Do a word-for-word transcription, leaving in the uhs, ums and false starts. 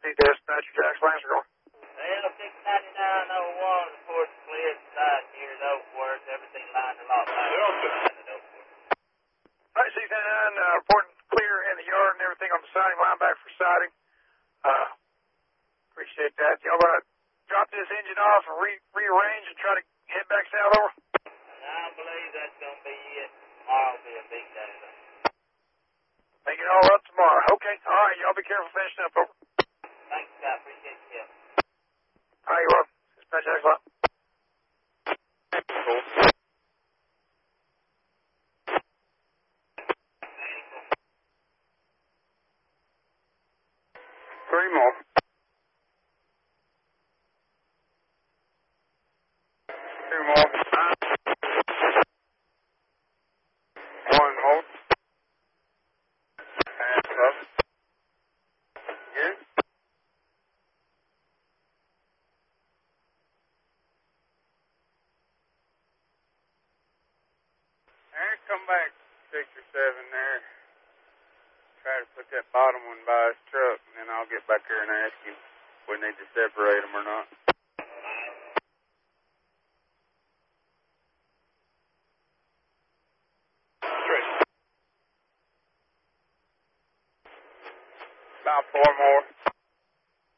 see dispatcher Jack's Lancer going. Well, six ninety-nine oh one, reports clear inside here at Oakworth. Everything lined a lot better at Oakworth. All right, six ninety-nine, uh, reporting clear in the yard and everything on the siding, line back for siding. Uh, appreciate that. Y'all want to drop this engine off and re rearrange and try to head back south over? I believe that's going to be it. Tomorrow will be a big day, though. Make it all up tomorrow. Okay, all right, y'all be careful finishing up, over. Thanks, Scott. Appreciate you. All right, you're welcome. Dispatch Jack's Lancer. Three more. Two more. One more. Hands up. Good. And come back six or seven there. Try to put that bottom one by his truck, and then I'll get back here and ask him if we need to separate them or not. Three. About four more.